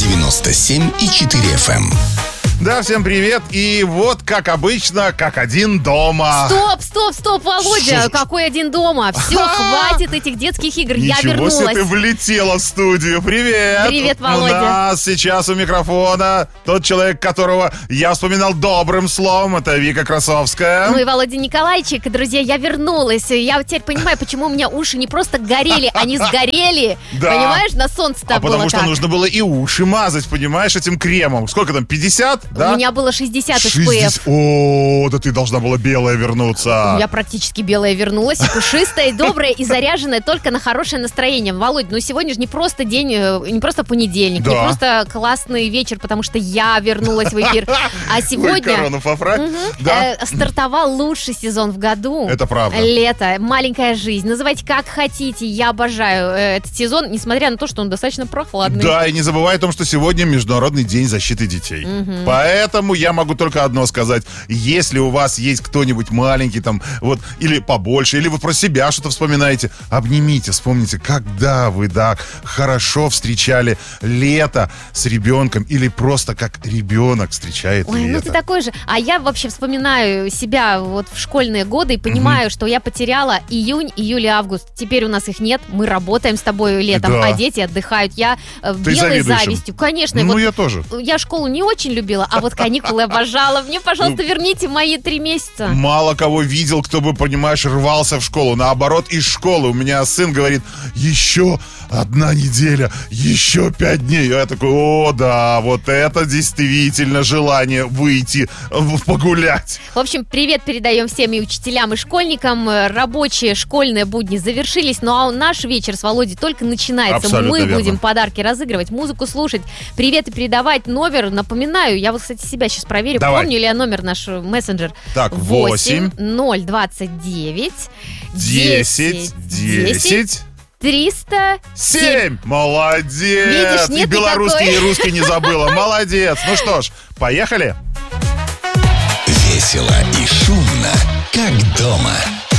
97,4 FM. Да, всем привет. И вот, как обычно, как один дома. Стоп, Володя, какой один дома? Все, хватит этих детских игр, я Ничего вернулась. себе, ты влетела в студию. Привет. Привет, Володя. У нас сейчас у микрофона тот человек, которого я вспоминал добрым словом. Это Вика Красовская. Ну и Володя Николайчик. Друзья, я вернулась. Я вот теперь понимаю, почему у меня уши не просто горели, они сгорели. Да. Понимаешь, на солнце-то было потому что так. нужно было и уши мазать, понимаешь, этим кремом. Сколько там, 50? Да? У меня было 60 SPF. 60. О, да ты должна была белая вернуться. Я практически белая вернулась, и пушистая, и добрая, и заряженная только на хорошее настроение. Володь, ну сегодня же не просто день, не просто понедельник, Да. не просто классный вечер, потому что я вернулась в эфир, а Ой, сегодня корону поправь. Да. стартовал лучший сезон в году. Это правда. Лето, маленькая жизнь, называйте как хотите, я обожаю этот сезон, несмотря на то, что он достаточно прохладный. Да, и не забывай о том, что сегодня Международный день защиты детей. Поэтому я могу только одно сказать. Если у вас есть кто-нибудь маленький там, вот, или побольше, или вы про себя что-то вспоминаете, обнимите, вспомните, когда вы, да, хорошо встречали лето с ребенком, или просто как ребенок встречает Ой, лето. ну ты такой же. А я вообще вспоминаю себя вот в школьные годы и понимаю, что я потеряла июнь, июль и август. Теперь у нас их нет, мы работаем с тобой летом, Да. а дети отдыхают. Я Ты белой завидуешь им? завистью. Конечно, Ну, вот я тоже. я школу не очень любила, а вот каникулы обожала. Мне, пожалуйста, верните мои 3 месяца. Мало кого видел, кто бы, понимаешь, рвался в школу. Наоборот, из школы. У меня сын говорит, еще 1 неделя, еще 5 дней. Я такой, о, да, вот это действительно желание выйти погулять. В общем, привет передаем всем и учителям, и школьникам. Рабочие школьные будни завершились, ну а наш вечер с Володей только начинается. Абсолютно Мы верно. будем подарки разыгрывать, музыку слушать, привет и передавать. Номер, напоминаю, я вот, кстати, себя сейчас проверю, Давай. помню ли я номер наш мессенджер. Так, 8 029 10 10 307. 7. Молодец. Видишь, нет и белорусский, никакой. и русский не забыла. Молодец. Ну что ж, поехали. Весело и шумно, как дома.